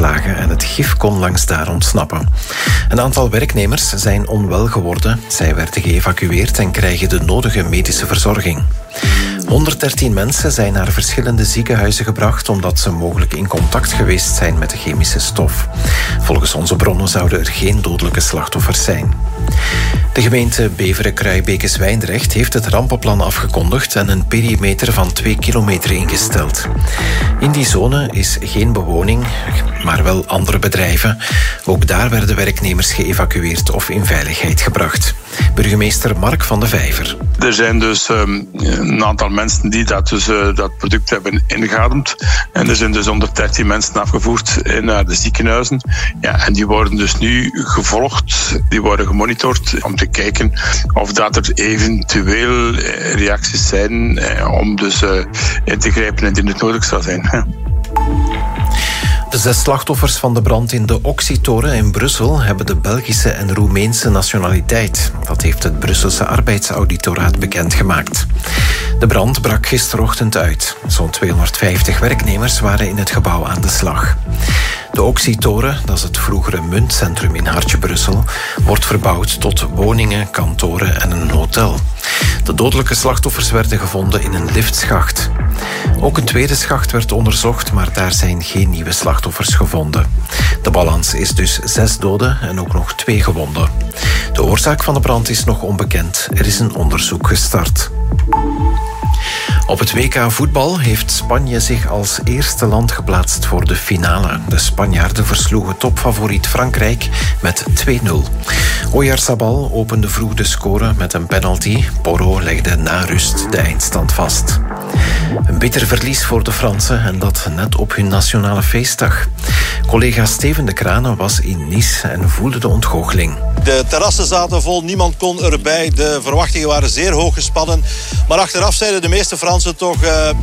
geslagen en het gif kon langs daar ontsnappen. Een aantal werknemers zijn onwel geworden. Zij werden geëvacueerd en krijgen de nodige medische verzorging. 113 mensen zijn naar verschillende ziekenhuizen gebracht omdat ze mogelijk in contact geweest zijn met de chemische stof. Volgens onze bronnen zouden er geen dodelijke slachtoffers zijn. De gemeente Beveren-Kruijbeke-Zwijndrecht heeft het rampenplan afgekondigd en een perimeter van 2 kilometer ingesteld. In die zone is geen bewoning, maar wel andere bedrijven. Ook daar werden werknemers geëvacueerd of in veiligheid gebracht. Burgemeester Mark van de Vijver. Er zijn dus een aantal mensen die dat product hebben ingeademd. En er zijn dus 113 mensen afgevoerd naar de ziekenhuizen. Ja, en die worden dus nu gevolgd, die worden gemonitord om te kijken of dat er eventueel reacties zijn om dus in te grijpen indien het nodig zou zijn. De 6 slachtoffers van de brand in de Oxytoren in Brussel hebben de Belgische en Roemeense nationaliteit. Dat heeft het Brusselse arbeidsauditoraat bekendgemaakt. De brand brak gisterochtend uit. Zo'n 250 werknemers waren in het gebouw aan de slag. De Oxytoren, dat is het vroegere muntcentrum in Hartje Brussel, wordt verbouwd tot woningen, kantoren en een hotel. De dodelijke slachtoffers werden gevonden in een liftschacht. Ook een tweede schacht werd onderzocht, maar daar zijn geen nieuwe slachtoffers gevonden. De balans is dus 6 doden en ook nog 2 gewonden. De oorzaak van de brand is nog onbekend. Er is een onderzoek gestart. Op het WK voetbal heeft Spanje zich als eerste land geplaatst voor de finale. De Spanjaarden versloegen topfavoriet Frankrijk met 2-0. Oyarzabal opende vroeg de score met een penalty. Porro legde na rust de eindstand vast. Een bitter verlies voor de Fransen en dat net op hun nationale feestdag. Collega Steven de Kranen was in Nice en voelde de ontgoocheling. De terrassen zaten vol, niemand kon erbij. De verwachtingen waren zeer hoog gespannen. Maar achteraf zeiden de meeste Fransen toch,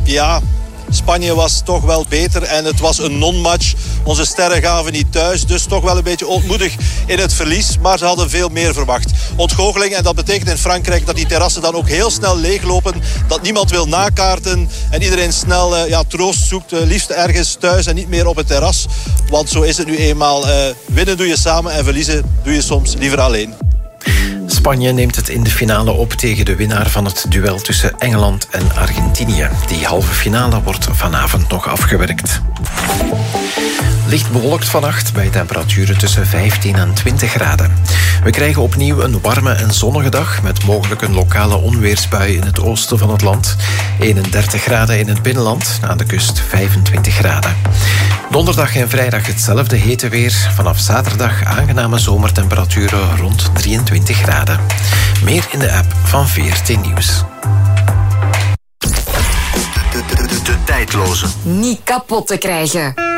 Spanje was toch wel beter en het was een non-match. Onze sterren gaven niet thuis, dus toch wel een beetje ontmoedig in het verlies. Maar ze hadden veel meer verwacht. Ontgoocheling, en dat betekent in Frankrijk dat die terrassen dan ook heel snel leeglopen. Dat niemand wil nakaarten en iedereen snel troost zoekt. Liefst ergens thuis en niet meer op het terras. Want zo is het nu eenmaal. Winnen doe je samen en verliezen doe je soms liever alleen. Spanje neemt het in de finale op tegen de winnaar van het duel tussen Engeland en Argentinië. Die halve finale wordt vanavond nog afgewerkt. Licht bewolkt vannacht bij temperaturen tussen 15 en 20 graden. We krijgen opnieuw een warme en zonnige dag met mogelijk een lokale onweersbui in het oosten van het land. 31 graden in het binnenland, aan de kust 25 graden. Donderdag en vrijdag hetzelfde hete weer. Vanaf zaterdag aangename zomertemperaturen rond 23 graden. Meer in de app van VRT Nieuws. De tijdloze. Niet kapot te krijgen.